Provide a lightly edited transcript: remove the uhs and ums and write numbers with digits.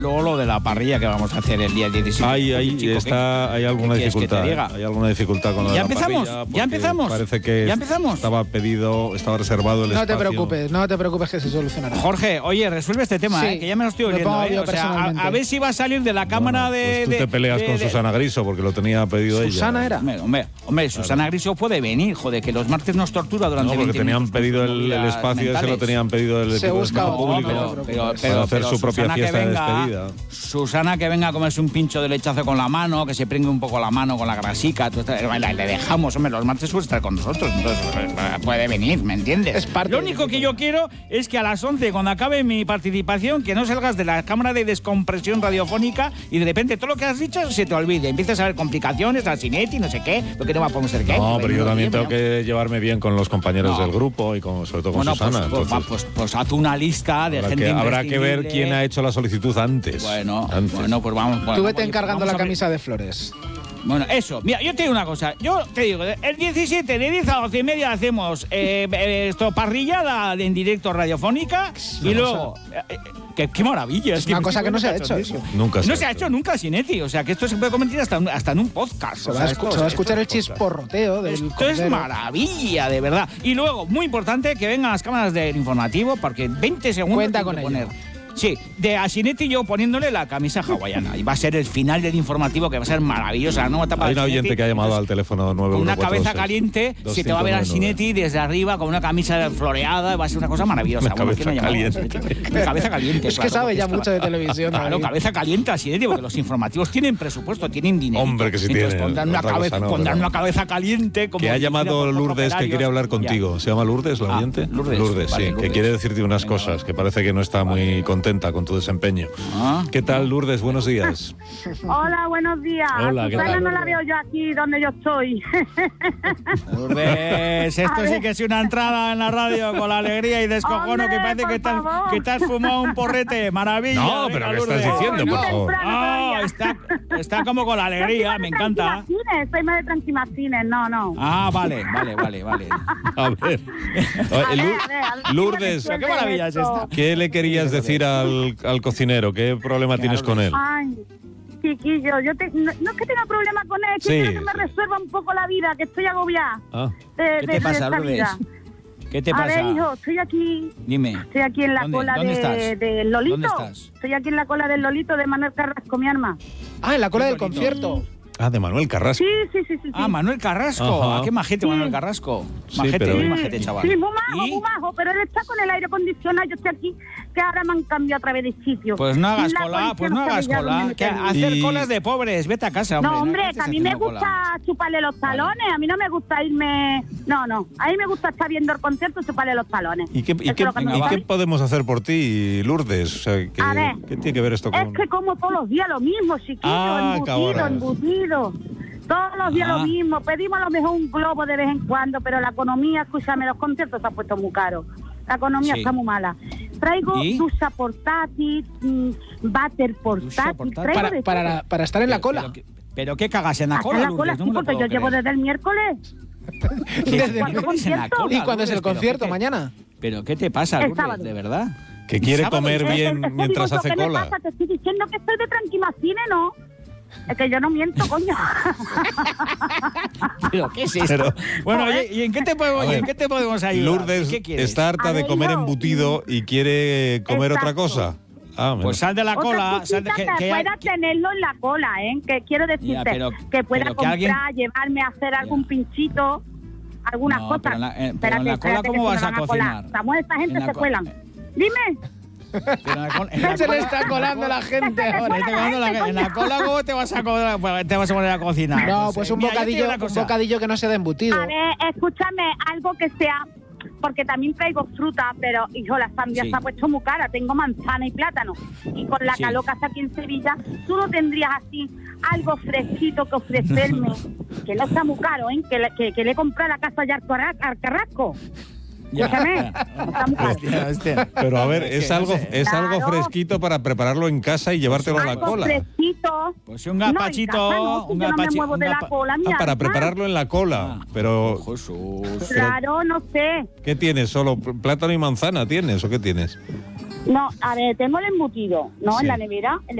Luego lo de la parrilla que vamos a hacer el día 17. Hay alguna dificultad. Hay alguna dificultad con lo de la parrilla. ¿Ya empezamos? Parece que estaba reservado el espacio. No te preocupes que se solucionará. Jorge, oye, resuelve este tema, que ya me lo estoy oyendo. O sea, a ver si va a salir de la cámara de... Pues tú te peleas con Susana Griso porque lo tenía pedido ella. ¿Susana era? Hombre, Susana Griso puede venir, joder, que los martes nos tortura durante 20 minutos. No, porque tenían pedido el espacio, ese lo tenían pedido el equipo público para hacer su propia fiesta de despedida. Susana que venga a comerse un pincho de lechazo con la mano, que se prengue un poco la mano con la grasica, le dejamos, hombre, los martes suele estar con nosotros, entonces puede venir, ¿me entiendes? Lo único que yo quiero es que a las 11, cuando acabe mi participación, que no salgas de la cámara de descompresión radiofónica y de repente todo lo que has dicho se te olvide, empieces a ver complicaciones, al Sinetti, no sé qué, lo que no va a poder ser qué. No, pero yo también tengo que llevarme bien con los compaños del grupo y sobre todo con Susana. Pues haz una lista de gente habrá que ver quién ha hecho la solicitud antes. Bueno, pues vamos. Tú vete encargando la camisa de flores. Bueno, eso. Mira, yo te digo una cosa. Yo te digo, el 17 de 10 a 12:30 hacemos parrillada en directo radiofónica y luego... Qué maravilla. Es una cosa que no se ha hecho eso. Nunca se ha hecho nunca, Sinetti. O sea, que esto se puede convertir hasta en un podcast. Se va a escuchar el chisporroteo del Esto es maravilla, de verdad. Y luego, muy importante, que vengan las cámaras del informativo, porque 20 segundos... Cuenta con ello. Sí, de Asinetti yo poniéndole la camisa hawaiana. Y va a ser el final del informativo, que va a ser maravillosa. ¿No? Hay un oyente que ha llamado al teléfono 914. Con una cabeza caliente, se te va a ver a Asinetti desde arriba con una camisa floreada. Va a ser una cosa maravillosa. Cabeza caliente. Es que sabe ya mucho de televisión. Claro, cabeza caliente Asinetti, porque los informativos tienen presupuesto, tienen dinero. Hombre, que sí tienen. Pondrán una cabeza caliente. Como que ha llamado Lourdes, que quiere hablar contigo. ¿Se llama Lourdes, la oyente? Lourdes, sí, que quiere decirte unas cosas, que parece que no está muy contenta con tu desempeño. ¿Qué tal, Lourdes? Buenos días. Hola, buenos días. Hola, ¿qué tal? No la veo yo aquí donde yo estoy. Lourdes, esto sí que es una entrada en la radio con la alegría y descojono. Hombre, que parece que te has fumado un porrete. Maravilla. No, venga, pero ¿qué Lourdes. estás diciendo, por favor? Está como con la alegría, me encanta. Soy más de Tranquimacines, no. Vale. A ver. Lourdes, qué maravilla es esta. ¿Qué le querías decir al cocinero? ¿Qué problema tienes con él? Ay, chiquillo, no es que tenga problema con él, es que quiero que me resuelva un poco la vida, que estoy agobiada. ¿Qué te pasa, Lourdes? ¿Qué te pasa? A ver, hijo, estoy aquí. Dime. Estoy aquí en la cola de Lolito. ¿Dónde estás? Estoy aquí en la cola del Lolito de Manuel Carrasco, mi arma. En la cola del concierto. De Manuel Carrasco. Sí. Manuel Carrasco. Ajá. Qué majete, Manuel Carrasco. Majete, chaval. Sí, muy majo, pero él está con el aire acondicionado. Yo estoy aquí, que ahora me han cambiado otra vez de sitio. Pues no hagas cola. Hacer colas de pobres. Vete a casa, hombre. No, hombre, que a mí me gusta chuparle los talones. A mí no me gusta irme... No. A mí me gusta estar viendo el concierto y chuparle los talones. ¿Y qué podemos hacer por ti, Lourdes? O sea, ¿qué tiene que ver esto con...? Es que como todos los días lo mismo, chiquillo. Embutido. Todos los días lo mismo. Pedimos a lo mejor un globo de vez en cuando, pero la economía, escúchame, los conciertos se han puesto muy caros. La economía está muy mala. Traigo ducha portátil, váter portátil. Para estar en la cola. ¿Pero qué cagas en la cola, en la cola, sí, porque yo llevo desde el miércoles. ¿Y cuándo es el concierto? ¿Mañana? ¿Pero qué te pasa, Lourdes, de verdad? Que quiere comer bien mientras hace cola. Te estoy diciendo que estoy de Tranquimacines, ¿no? Es que yo no miento, coño. ¿Pero qué es esto? Bueno, ¿y en qué te podemos ayudar? Lourdes está harta de comer embutido y quiere comer otra cosa. Pues sal de la cola. Que pueda tenerlo en la cola, que quiero decirte, que pueda comprar, llevarme a hacer algún pinchito, algunas cosas. Pero en la cola, ¿cómo vas a cocinar? Samuel, esta gente se cuelan. Dime. Se le está colando la gente ahora. En la cola, ¿cómo te vas a poner a cocinar? No, pues un bocadillo que no sea de embutido. A ver, escúchame, algo que sea... Porque también traigo fruta, pero, hijo, la sandía se ha puesto muy cara. Tengo manzana y plátano. Y con la calor que hace aquí en Sevilla, tú no tendrías así algo fresquito que ofrecerme. Que no está muy caro, que le compré a la casa ya al Carrasco. Escúchame, está muy caro. Pero a ver, es algo fresquito para prepararlo en casa y llevártelo a la cola. Fresquito. Pues un gazpachito. No me muevo de la cola, para prepararlo en la cola. Pero Jesús. Claro, no sé. ¿Qué tienes? ¿Solo plátano y manzana tienes o qué tienes? No, a ver, tengo el embutido, ¿no? Sí. En la nevera, el